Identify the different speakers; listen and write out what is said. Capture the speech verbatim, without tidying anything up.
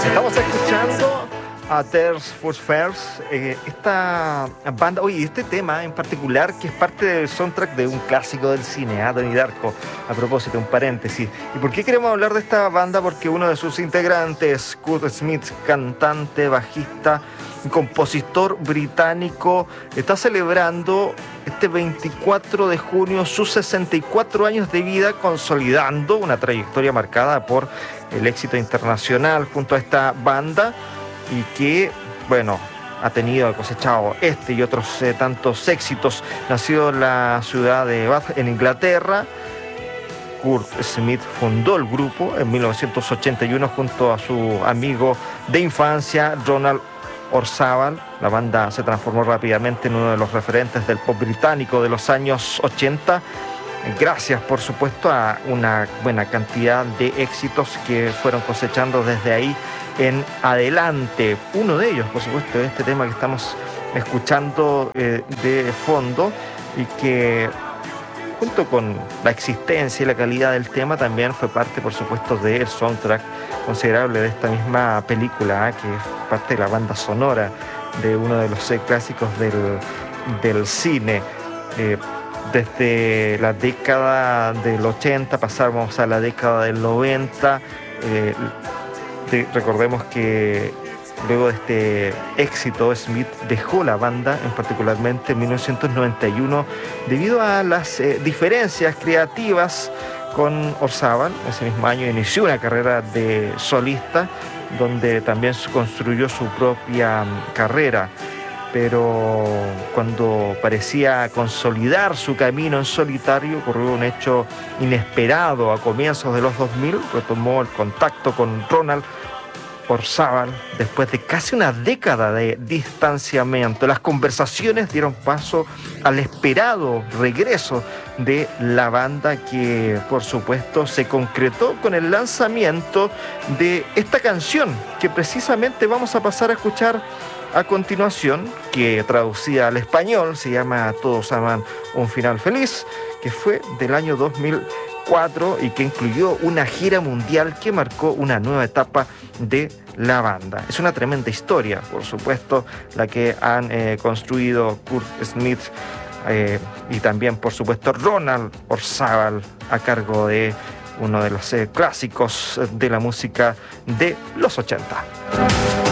Speaker 1: Estamos escuchando a Tears for Fears, eh, esta banda, oye, este tema en particular que es parte del soundtrack de un clásico del cine, ¿eh? Donnie Darko. A propósito, un paréntesis. ¿Y por qué queremos hablar de esta banda? Porque uno de sus integrantes, Kurt Smith, cantante, bajista, compositor británico, está celebrando este veinticuatro de junio sus sesenta y cuatro años de vida, consolidando una trayectoria marcada por el éxito internacional junto a esta banda y que, bueno, ha tenido, cosechado este y otros eh, tantos éxitos. Nacido en la ciudad de Bath, en Inglaterra, Kurt Smith fundó el grupo en mil novecientos ochenta y uno junto a su amigo de infancia, Ronald Orzabal. La banda se transformó rápidamente en uno de los referentes del pop británico de los años ochenta, gracias por supuesto a una buena cantidad de éxitos que fueron cosechando desde ahí en adelante. Uno de ellos, por supuesto, es este tema que estamos escuchando eh, de fondo, y que junto con la existencia y la calidad del tema también fue parte, por supuesto, del soundtrack considerable de esta misma película, ¿eh? que es parte de la banda sonora de uno de los eh, clásicos del, del cine. Eh, desde la década del ochenta pasamos a la década del noventa. Eh, de, recordemos que luego de este éxito, Smith dejó la banda, en particularmente en mil novecientos noventa y uno, debido a las eh, diferencias creativas con Orzabal. Ese mismo año inició una carrera de solista, donde también construyó su propia carrera. Pero cuando parecía consolidar su camino en solitario, ocurrió un hecho inesperado. A comienzos de los dos mil retomó el contacto con Ronald Orzabal después de casi una década de distanciamiento. Las conversaciones dieron paso al esperado regreso de la banda, que por supuesto se concretó con el lanzamiento de esta canción que precisamente vamos a pasar a escuchar a continuación, que traducida al español se llama Todos aman un final feliz, que fue del año dos mil cuatro y que incluyó una gira mundial que marcó una nueva etapa de la banda. Es una tremenda historia, por supuesto, la que han eh, construido Kurt Smith eh, y también, por supuesto, Ronald Orzabal, a cargo de uno de los eh, clásicos de la música de los ochenta.